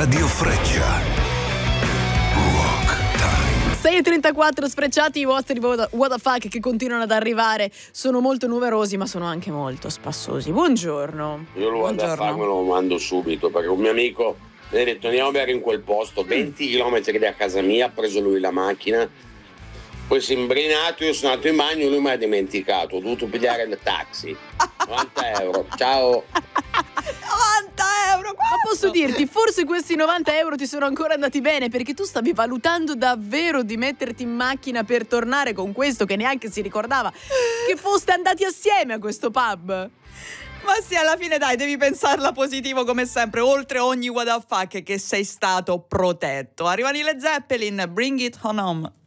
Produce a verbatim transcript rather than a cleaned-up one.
Radio Freccia. Rock Time. sei e trentaquattro sfrecciati, i vostri what the fuck che continuano ad arrivare. Sono molto numerosi, ma sono anche molto spassosi. Buongiorno. Io lo vado a fare, me lo mando subito, perché un mio amico mi ha detto andiamo a bere in quel posto, venti chilometri da casa mia, ha preso lui la macchina, poi si è imbrinato, io sono andato in bagno, lui mi ha dimenticato, ho dovuto pigliare il taxi. novanta euro, ciao. novanta euro, ma posso dirti, forse questi novanta euro ti sono ancora andati bene, perché tu stavi valutando davvero di metterti in macchina per tornare con questo che neanche si ricordava che foste andati assieme a questo pub. Ma sì, alla fine dai, devi pensarla positivo come sempre, oltre ogni what the fuck che sei stato protetto. Arrivano i Led Zeppelin, Bring It On Home.